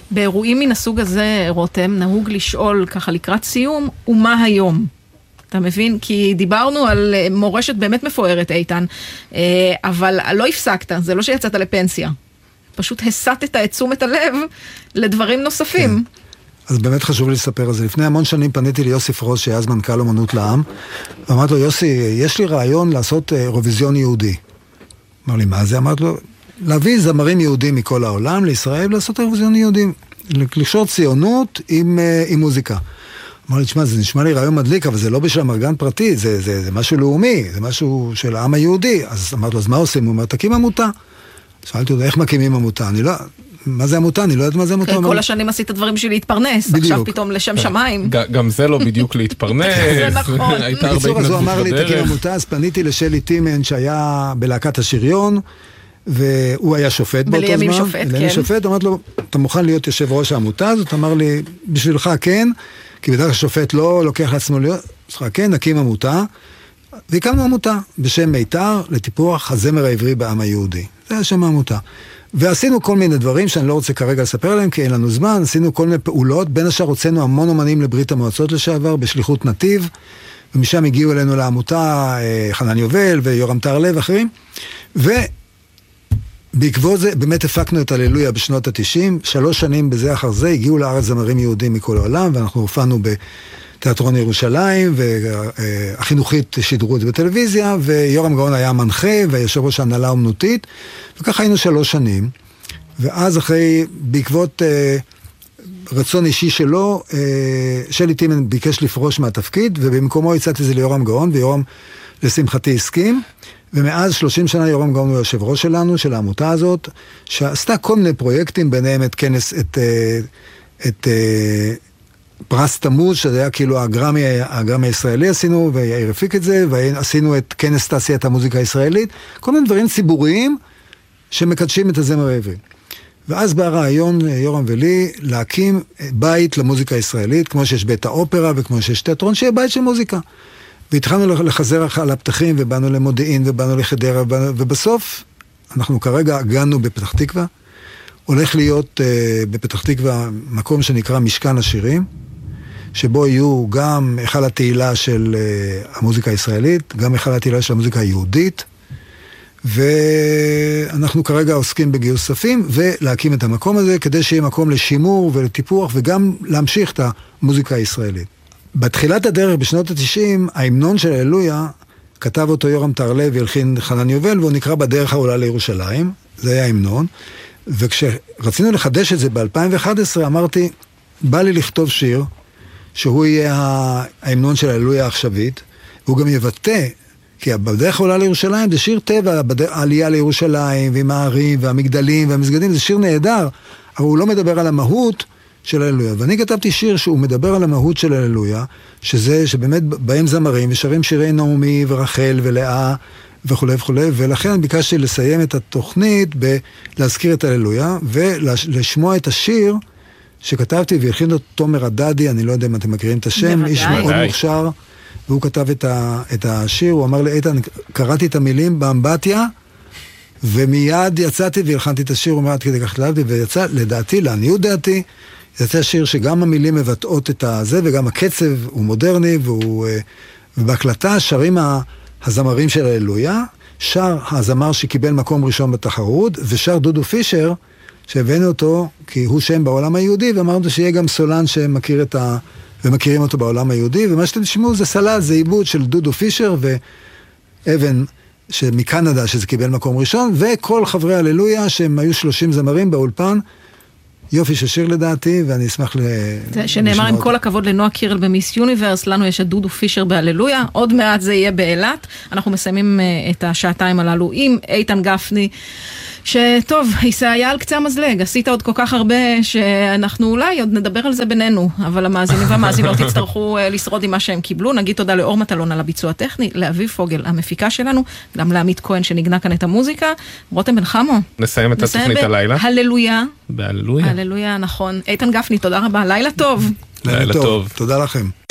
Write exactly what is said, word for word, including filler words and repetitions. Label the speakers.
Speaker 1: באירועים מן הסוג הזה, רותם, נהוג לשאול ככה לקראת סיום, ומה היום? אתה מבין? כי דיברנו על מורשת באמת מפוארת, איתן, אבל לא הפסקת, זה לא שיצאת לפנסיה. פשוט הסטת את תשומת הלב לדברים נוספים.
Speaker 2: כן. אז באמת חשוב לי לספר על זה. לפני המון שנים פניתי ליוסי פרוס, שהיה אז מנכ"ל אומנות לעם, ואמרתי לו, יוסי, יש לי רעיון לעשות אירוויזיון יהודי. אמר לי, מה זה? אמרתי לו, להביא זמרים יהודים מכל העולם לישראל, לעשות אירוויזיון יהודי, לקשור ציונות עם, עם מוזיקה. אמר לי, תשמע, זה נשמע לי רעיון מדליק, אבל זה לא בשביל המרגן פרטי, זה, זה, זה משהו לאומי, זה משהו של העם היהודי. אז אמרתי לו, אז מה עושים? הוא אומר, תקים עמותה. שאלתי אותו, איך מקימים עמותה? אני לא... מה זה עמותה? אני לא יודעת מה זה עמותה.
Speaker 1: כל השנים עשית דברים בשביל להתפרנס, עכשיו פתאום לשם שמיים.
Speaker 3: גם זה לא בדיוק להתפרנס.
Speaker 1: זה נכון.
Speaker 2: בקיצור, אז הוא אמר לי, תקים עמותה, אז פניתי לשלי טימן, שהיה בלהקת השריון, והוא היה שופט באותו זמן.
Speaker 1: לימים שופט, כן.
Speaker 2: שופט, אמרתי לו, אתה מוכן להיות יושב ראש העמותה הזאת? אמר לי, בשבילך כן, כי בדרך כלל שופט לא לוקח לעצמו להיות, בשבילך כן, נקים עמותה, והקמנו עמותה בשם מיתר לטיפוח הזמר העברי בעם היהודי. זה היה שם העמותה. ועשינו כל מיני דברים שאני לא רוצה כרגע לספר עליהם, כי אין לנו זמן, עשינו כל מיני פעולות, בין השאר הוצאנו המון אומנים לברית המועצות לשעבר, בשליחות נתיב, ומשם הגיעו אלינו לעמותה חנן יובל ויורם טהרלב ואחרים, ובעקבות זה באמת הפקנו את הללויה בשנות ה-תשעים, שלוש שנים בזה אחר זה הגיעו לארץ זמרים יהודים מכל העולם, ואנחנו הופענו בתיאטרון ירושלים, והחינוכית שידרו את זה בטלוויזיה, ויורם גאון היה המנחה, והיושב ראש ההנהלה האומנותית, וככה היינו שלוש שנים, ואז אחרי, בעקבות אה, רצון אישי שלו, אה, שלי טימן ביקש לפרוש מהתפקיד, ובמקומו הצעתי זה ליורם גאון, ויורם לשמחתי הסכים, ומאז שלושים שנה יורם גאון הוא יושב ראש שלנו, של העמותה הזאת, שעשתה כל מיני פרויקטים, ביניהם את כנס, את, אה, את אה, פרס תמוז, שזה היה כאילו הגרמי, הגרמי הישראלי עשינו, ויאיר הפיק את זה, ועשינו את כנס תעשיית המוזיקה הישראלית, כל מיני דברים ציבוריים, שמקדשים את הזמר העברי. ואז בא רעיון, יורם ולי, להקים בית למוזיקה הישראלית, כמו שיש בית האופרה, וכמו שיש תיאטרון, שיהיה בית של מוזיקה. והתחלנו לחזר על הפתחים, ובאנו למודיעין, ובאנו לחדרה, ובסוף, אנחנו כרגע הגענו בפתח תקווה, הולך להיות uh, בפתח תקווה מקום שנקרא משכן השירים, שבו יהיו גם היכל התהילה של uh, המוזיקה הישראלית, גם היכל התהילה של המוזיקה היהודית, ואנחנו כרגע עוסקים בגיוס כספים, ולהקים את המקום הזה, כדי שיהיה מקום לשימור ולטיפוח, וגם להמשיך את המוזיקה הישראלית. בתחילת הדרך, בשנות ה-תשעים, ההמנון של הללויה, כתב אותו יורם טהרלב והלחין חנן יובל, והוא נקרא בדרך העולה לירושלים, זה היה ההמנון, וכשרצינו לחדש את זה ב-אלפיים ואחת עשרה, אמרתי, בא לי לכתוב שיר, שהוא יהיה ההמנון של הללויה העכשווית, והוא גם יבטא, כי בדרך עולה לירושלים זה שיר טבע, העלייה לירושלים, ועם הערים, והמגדלים, והמסגדים, זה שיר נהדר, אבל הוא לא מדבר על המהות של הללויה. ואני כתבתי שיר שהוא מדבר על המהות של הללויה, שזה שבאמת בהם זמרים, ושרים שירי נעמי ורחל ולאה, וכו' וכו', ולכן ביקשתי לסיים את התוכנית בלהזכיר את הללויה, ולשמוע את השיר שכתבתי, והכין אותו תומר הדדי, אני לא יודע אם אתם מכירים את השם,
Speaker 1: בוודאי.
Speaker 2: איש מאוד מוכשר, והוא כתב את, ה, את השיר, הוא אמר לי, איתן, קראתי את המילים באמבטיה, ומיד יצאתי והלחנתי את השיר, הוא אומר, עד כדי כך כתבתי, ויצא, לדעתי, לעניות דעתי, יצא שיר שגם המילים מבטאות את הזה, וגם הקצב הוא מודרני, והוא, ובהקלטה שרים ה... הזמרים של הללויה, שר הזמר שקיבל מקום ראשון בתחרות, ושר דודו פישר, שהבאנו אותו, כי הוא שם בעולם היהודי, ואמרנו שיהיה גם סולן שמכיר את ה... ומכירים אותו בעולם היהודי, ומה שאתם תשמעו זה סלל, זה עיבוד של דודו פישר, ואבן שמקנדה, שזה קיבל מקום ראשון, וכל חברי הללויה, שהם היו שלושים זמרים באולפן, יופי ששיר לדעתי, ואני אשמח ל...
Speaker 1: שנאמר עם כל הכבוד לנועה קירל במיס יוניברס, לנו יש את דודו פישר בהללויה, עוד מעט זה יהיה באילת, אנחנו מסיימים את השעתיים הללו עם איתן גפני, שטוב, היה על קצה המזלג, עשית עוד כל כך הרבה שאנחנו אולי עוד נדבר על זה בינינו, אבל המאזינים והמאזינות יצטרכו לשרוד עם מה שהם קיבלו. נגיד תודה לאור מטלון על הביצוע הטכני, לאביב פוגל המפיקה שלנו, גם לעמית כהן שנגנה כאן את המוזיקה. רותם בן חמו.
Speaker 3: נסיים את התוכנית הלילה.
Speaker 1: הללויה.
Speaker 3: בהללויה.
Speaker 1: הללויה, נכון. איתן גפני, תודה רבה. לילה טוב.
Speaker 2: לילה טוב. תודה לכם.